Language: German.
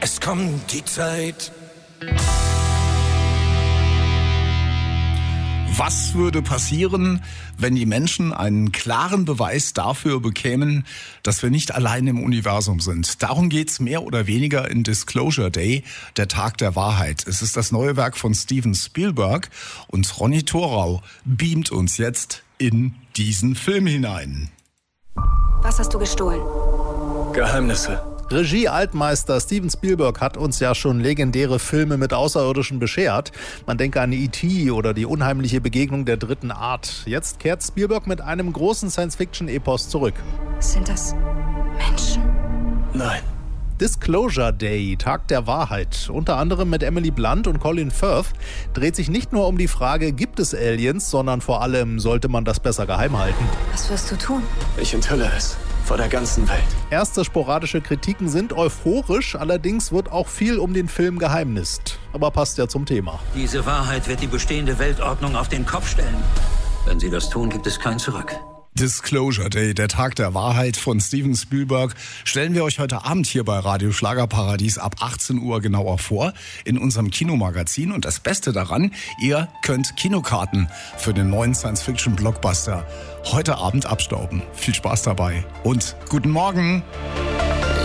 Es kommt die Zeit. Was würde passieren, wenn die Menschen einen klaren Beweis dafür bekämen, dass wir nicht allein im Universum sind? Darum geht's mehr oder weniger in Disclosure Day, der Tag der Wahrheit. Es ist das neue Werk von Steven Spielberg und Ronny Thorau beamt uns jetzt in diesen Film hinein. Was hast du gestohlen? Geheimnisse. Regie-Altmeister Steven Spielberg hat uns ja schon legendäre Filme mit Außerirdischen beschert. Man denke an E.T. oder die unheimliche Begegnung der dritten Art. Jetzt kehrt Spielberg mit einem großen Science-Fiction-Epos zurück. Sind das Menschen? Nein. Disclosure Day, Tag der Wahrheit, unter anderem mit Emily Blunt und Colin Firth, dreht sich nicht nur um die Frage, gibt es Aliens, sondern vor allem, sollte man das besser geheim halten. Was wirst du tun? Ich enthülle es. Vor der ganzen Welt. Erste sporadische Kritiken sind euphorisch, allerdings wird auch viel um den Film geheimnist. Aber passt ja zum Thema. Diese Wahrheit wird die bestehende Weltordnung auf den Kopf stellen. Wenn sie das tun, gibt es kein Zurück. Disclosure Day, der Tag der Wahrheit von Steven Spielberg, stellen wir euch heute Abend hier bei Radio Schlagerparadies ab 18 Uhr genauer vor in unserem Kinomagazin. Und das Beste daran, ihr könnt Kinokarten für den neuen Science-Fiction-Blockbuster heute Abend abstauben. Viel Spaß dabei und guten Morgen!